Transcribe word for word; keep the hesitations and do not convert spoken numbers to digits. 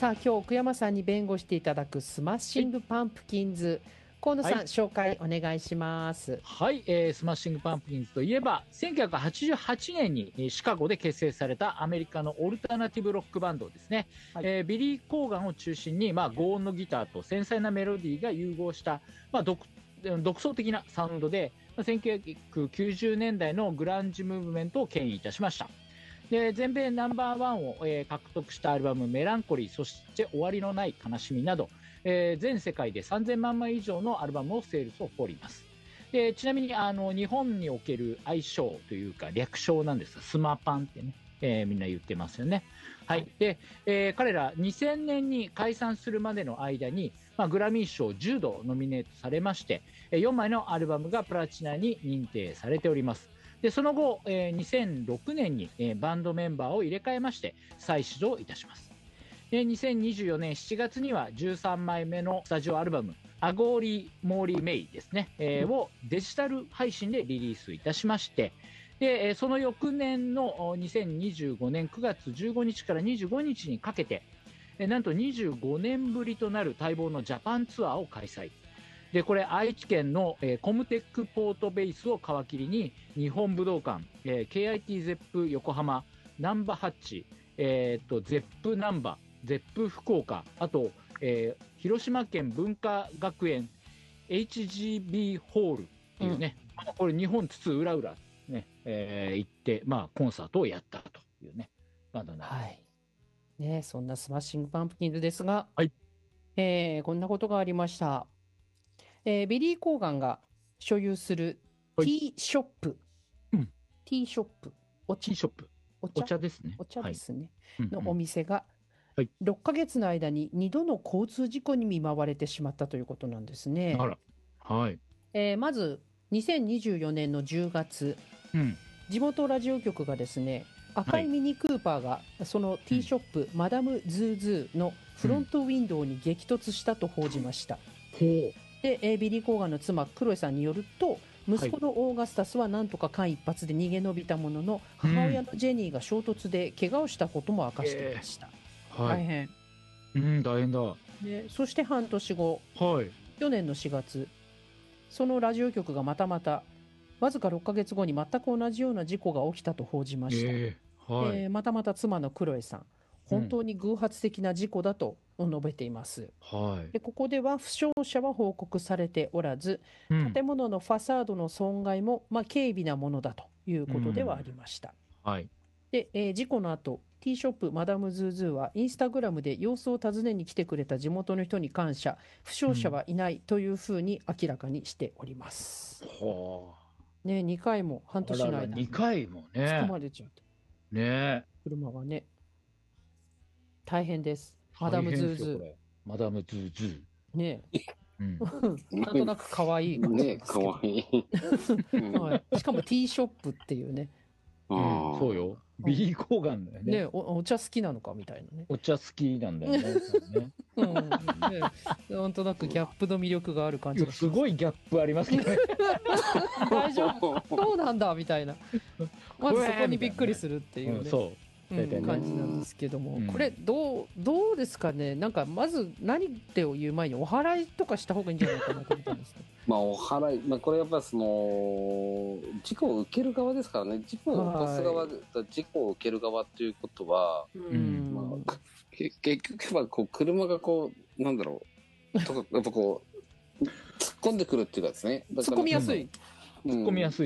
さあ今日奥山さんに弁護していただくスマッシングパンプキンズ、河野さん、 はい、 紹介お願いします。 はい、えー、スマッシングパンプキンズといえばせんきゅうひゃくはちじゅうはちねんにシカゴで結成されたアメリカのオルタナティブロックバンドですね、はい、えー、ビリー・コーガンを中心に、まあ、高音のギターと繊細なメロディーが融合した、まあ、独独創的なサウンドで、まあ、せんきゅうひゃくきゅうじゅうねんだいのグランジムーブメントを牽引いたしました。で全米ナンバーワンを、えー、獲得したアルバムメランコリー、そして終わりのない悲しみなど、えー、全世界でさんぜんまんまい以上のアルバムをセールスを誇ります。でちなみにあの日本における愛称というか略称なんですが、スマパンってね、えー、みんな言ってますよね。はい、で、えー、彼らにせんねんに解散するまでの間に、まあ、グラミー賞じゅうどノミネートされまして、よんまいのアルバムがプラチナに認定されております。でその後、えー、にせんろくねんに、えー、バンドメンバーを入れ替えまして再始動いたします。でにせんにじゅうよねんしちがつにはじゅうさんまいめのスタジオアルバムアゴーリー・モーリー・メイですね、えー、をデジタル配信でリリースいたしまして、でその翌年のにせんにじゅうごねんくがつじゅうごにちからにじゅうごにちにかけて、なんとにじゅうごねんぶりとなる待望のジャパンツアーを開催。でこれ愛知県の、えー、コムテックポートベースを皮切りに日本武道館、えー、ケーアイティー ゼップ横浜、ナンバハッチ、えー、とゼップナンバ、ゼップ福岡、あと、えー、広島県文化学園 エイチジービー ホールっていうね、うん、これ日本津々浦々ね、えー、行って、まあ、コンサートをやったというねバンドになります。 はいね、そんなスマッシングパンプキンズですが、 はい、 えー、こんなことがありました。えー、ビリー・コーガンが所有するティーショップ、 はい、 ティーショップ、お茶、 ティーショップ、お茶、お茶ですね。 お茶ですね、 はい、 のお店がろっかげつの間ににどの交通事故に見舞われてしまったということなんですね。 あら、はい、 えー、まずにせんにじゅうよねんのじゅうがつ、うん、地元ラジオ局がですね、赤いミニクーパーがそのティーショップ、はい、マダムズーズーのフロントウィンドウに激突したと報じました。うん、で、えー、ビリー・コーガンの妻クロエさんによると、息子のオーガスタスはなんとか間一髪で逃げ延びたものの、母親のジェニーが衝突で怪我をしたことも明かしていました。えー、大変、 うん、大変だ。 でそして半年後、 はい、 去年のしがつ、そのラジオ局がまたまたわずかろっかげつごに全く同じような事故が起きたと報じました。えーはい、えー、またまた妻のクロエさん、本当に偶発的な事故だと述べています。はい、でここでは負傷者は報告されておらず、うん、建物のファサードの損害も、まあ、軽微なものだということではありました。うん、はい、で、えー、事故の後、ティーショップマダムズーズーはインスタグラムで様子を尋ねに来てくれた地元の人に感謝、負傷者はいないというふうに明らかにしております。うん、はあ、ね、にかいも半年の間ににかいもね突っ込まれちゃうと、 ね、 車がね、大変です。マダムズーズー。マダムズーズー。 ねえ。うん、なんとなく可愛い感じですけど。ね、可愛い。はい。しかもティーショップっていうね。 うん、そうよ。ビリー・コーガンだよね。 ねお、お茶好きなのかみたいなね。 お茶好きなんだよね。ねうん、ね、なんとなくギャップの魅力がある感じがすごいギャップありますけどね。 大丈夫そうなんだみたいな。まずそこにびっくりするっていうね。うん、そう。うん、感じなんですけども、うん、これどうどうですかね。なんかまず何って言う前にお祓いとかした方がいいんじゃないかなと思ったんですけど。 まあお祓い、まあ、これやっぱりその事故を受ける側ですからね。事故を起こす側、事故を受ける側っていうことは、うんまあ、結局はこう車がこうなんだろうとかやっぱこう突っ込んでくるっていうかですね。 突っ込みやすい。 突っ込みやすい。